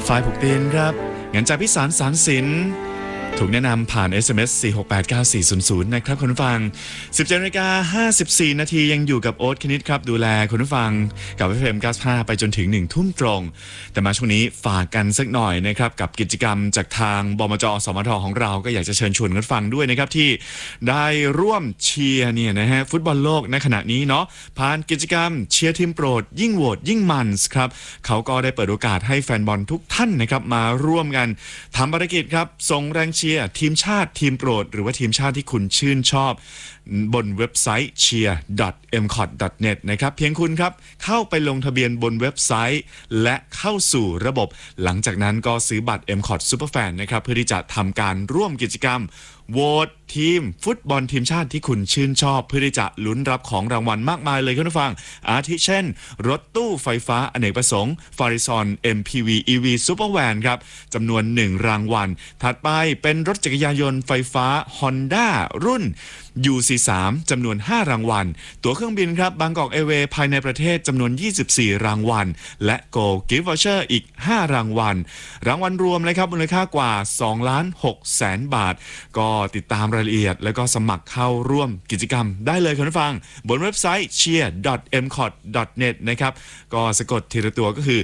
ฝ่ายผูกตีนครับงั้นจากพิสารสารสินถูกแนะนำผ่าน SMS 4689400 นะครับคุณผู้ฟัง 17:54 นาทียังอยู่กับโอ๊ตคณิตครับดูแลคุณผู้ฟังกับ FM 95 ไปจนถึง 1 ทุ่มตรง แต่มาช่วงนี้ฝากกันสักหน่อยนะครับกับกิจกรรมจากทางบมจ.สมท.ของเราก็อยากจะเชิญชวนคุณผู้ฟังด้วยนะครับที่ได้ร่วมเชียร์เนี่ยนะฮะฟุตบอลโลกในขณะนี้เนาะผ่านกิจกรรมเชียร์ทีมโปรดยิ่งโหวตยิ่งมันครับเขาก็ได้เปิดโอกาสให้แฟนบอลทุกท่านนะครับมาร่วมกันทำภารกิจครับส่งแรงเชียร์ทีมชาติทีมโปรดหรือว่าทีมชาติที่คุณชื่นชอบบนเว็บไซต์ cheer.mcot.net นะครับเพียงคุณครับเข้าไปลงทะเบียนบนเว็บไซต์และเข้าสู่ระบบหลังจากนั้นก็ซื้อบัตร MCOT Superfan นะครับเพื่อที่จะทำการร่วมกิจกรรมโหวตทีมฟุตบอลทีมชาติที่คุณชื่นชอบเพื่อที่จะลุ้นรับของรางวัลมากมายเลยคุณผู้ฟังอาทิเช่นรถตู้ไฟฟ้าอเนกประสงค์ Farizon MPV EV Supervan ครับจำนวน1รางวัลถัดไปเป็นรถจักรยานยนต์ไฟฟ้า Honda รุ่น UC3 จำนวน5รางวัลตั๋วเครื่องบินครับบางกอกแอร์เวย์ภายในประเทศจำนวน24รางวัลและ Go Gift Voucher อีก5รางวัลรางวัลรวมเลยครับมูลค่ากว่า 2,600,000 บาทก็ติดตามรายละเอียดแล้วก็สมัครเข้าร่วมกิจกรรมได้เลยคุณผู้ฟังบนเว็บไซต์ cheer.mcot.net นะครับก็สะกดทีละตัวก็คือ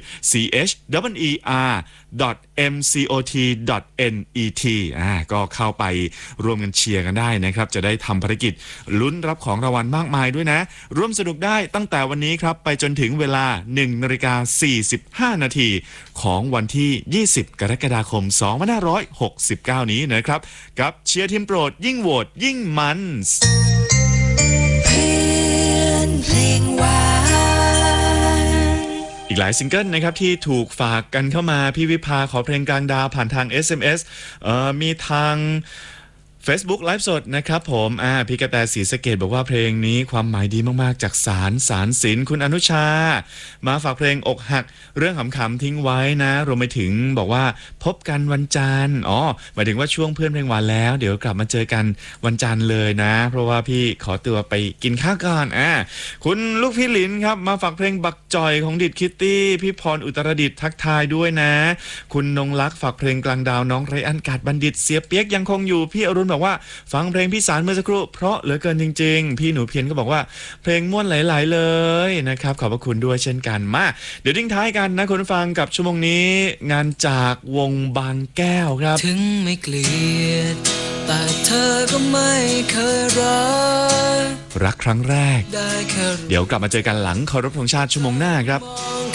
cheer.mcot.net ก็เข้าไปร่วมกันเชียร์กันได้นะครับจะได้ทำภารกิจลุ้นรับของรางวัลมากมายด้วยนะร่วมสนุกได้ตั้งแต่วันนี้ครับไปจนถึงเวลา 1:45 นาทีของวันที่ 20 กรกฎาคม 2569 นี้นะครับกับเชียร์ทีมโปรดยิ่งโหวตยิ่งมันอีกหลายซิงเกิลนะครับที่ถูกฝากกันเข้ามาพี่วิภาขอเพลงกลางดาวผ่านทาง SMS มีทางFacebook ไลฟ์สดนะครับผมพี่กระแตศรีสะเกษบอกว่าเพลงนี้ความหมายดีมากๆจากสารศิลป์คุณอนุชามาฝากเพลงอกหักเรื่องขำๆทิ้งไว้นะรวมไปถึงบอกว่าพบกันวันจันทร์หมายถึงว่าช่วงเพื่อนเพลงหวานแล้วเดี๋ยวกลับมาเจอกันวันจันทร์เลยนะเพราะว่าพี่ขอตัวไปกินข้าวก่อนคุณลูกพี่หลินครับมาฝากเพลงบักจ่อยของดิดคิตตี้พี่พรอุตรดิตถ์ทักทายด้วยนะคุณนงลักษ์ฝากเพลงกลางดาวน้องไรอันกาดบัณฑิตเสียเปียกยังคงอยู่พี่อรุณบอกว่าฟังเพลงพี่สารเมื่อสักครู่เพราะเหลือเกินจริงๆพี่หนูเพียรก็บอกว่าเพลงม่วนหลายๆเลยนะครับขอบพระคุณด้วยเช่นกันมาเดี๋ยวทิ้งท้ายกันนะคุณผู้ฟังกับชั่วโมงนี้งานจากวงบางแก้วครับถึงไม่เกลียดแต่เธอก็ไม่เคยรักครั้งแรกเดี๋ยวกลับมาเจอกันหลังเคารพธงชาติชั่วโมงหน้าครับ